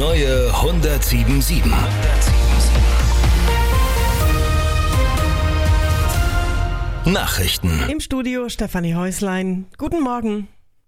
neue 107.7. Nachrichten. Im Studio Stefanie Häuslein. Guten Morgen.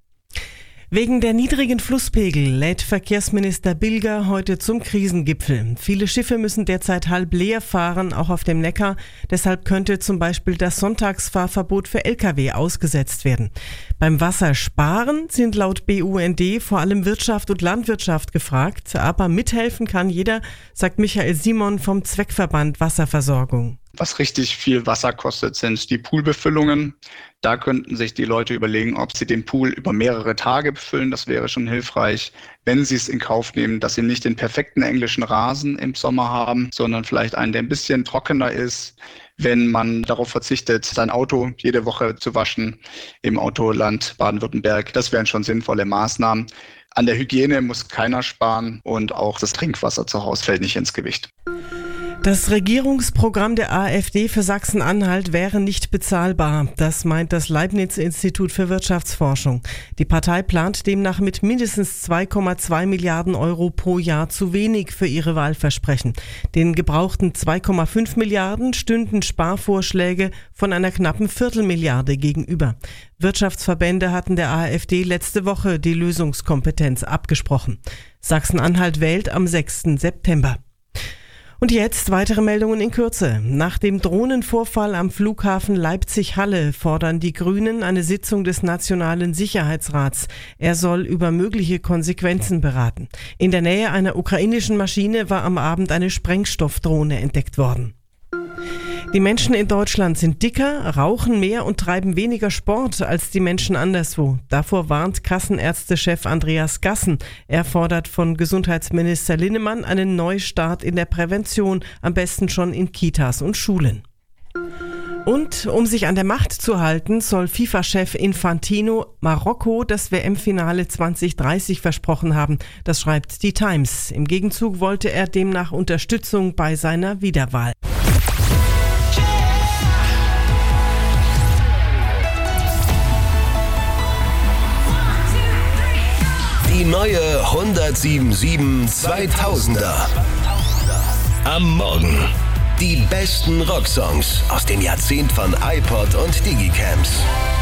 Wegen der niedrigen Flusspegel lädt Verkehrsminister Bilger heute zum Krisengipfel. Viele Schiffe müssen derzeit halb leer fahren, auch auf dem Neckar. Deshalb könnte zum Beispiel das Sonntagsfahrverbot für Lkw ausgesetzt werden. Beim Wassersparen sind laut BUND vor allem Wirtschaft und Landwirtschaft gefragt. Aber mithelfen kann jeder, sagt Michael Simon vom Zweckverband Wasserversorgung. Was richtig viel Wasser kostet, sind die Poolbefüllungen. Da könnten sich die Leute überlegen, ob sie den Pool über mehrere Tage befüllen. Das wäre schon hilfreich, wenn sie es in Kauf nehmen, dass sie nicht den perfekten englischen Rasen im Sommer haben, sondern vielleicht einen, der ein bisschen trockener ist, wenn man darauf verzichtet, sein Auto jede Woche zu waschen im Autoland Baden-Württemberg. Das wären schon sinnvolle Maßnahmen. An der Hygiene muss keiner sparen und auch das Trinkwasser zu Hause fällt nicht ins Gewicht. Das Regierungsprogramm der AfD für Sachsen-Anhalt wäre nicht bezahlbar. Das meint das Leibniz-Institut für Wirtschaftsforschung. Die Partei plant demnach mit mindestens 2,2 Milliarden Euro pro Jahr zu wenig für ihre Wahlversprechen. Den gebrauchten 2,5 Milliarden stünden Sparvorschläge von einer knappen Viertelmilliarde gegenüber. Wirtschaftsverbände hatten der AfD letzte Woche die Lösungskompetenz abgesprochen. Sachsen-Anhalt wählt am 6. September. Und jetzt weitere Meldungen in Kürze. Nach dem Drohnenvorfall am Flughafen Leipzig-Halle fordern die Grünen eine Sitzung des Nationalen Sicherheitsrats. Er soll über mögliche Konsequenzen beraten. In der Nähe einer ukrainischen Maschine war am Abend eine Sprengstoffdrohne entdeckt worden. Die Menschen in Deutschland sind dicker, rauchen mehr und treiben weniger Sport als die Menschen anderswo. Davor warnt Kassenärztechef Andreas Gassen. Er fordert von Gesundheitsminister Linnemann einen Neustart in der Prävention, am besten schon in Kitas und Schulen. Und um sich an der Macht zu halten, soll FIFA-Chef Infantino Marokko das WM-Finale 2030 versprochen haben. Das schreibt die Times. Im Gegenzug wollte er demnach Unterstützung bei seiner Wiederwahl. Die neue 107.7 2000er. Am Morgen. Die besten Rocksongs aus dem Jahrzehnt von iPod und Digicams.